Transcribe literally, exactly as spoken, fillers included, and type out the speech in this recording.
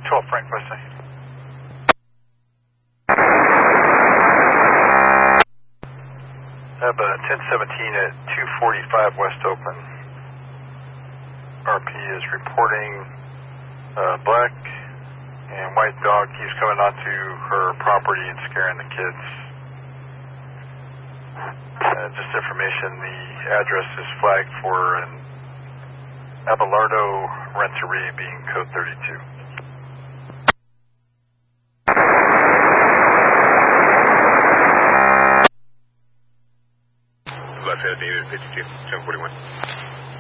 twelve Frank Weston. I have a ten seventeen at two forty-five West Oakland. R P is reporting uh, black and white dog keeps coming onto her property and scaring the kids. Uh, just information, the address is flagged for an Abelardo Renteria being code thirty-two. Left head needed fifty-two, ten forty-one.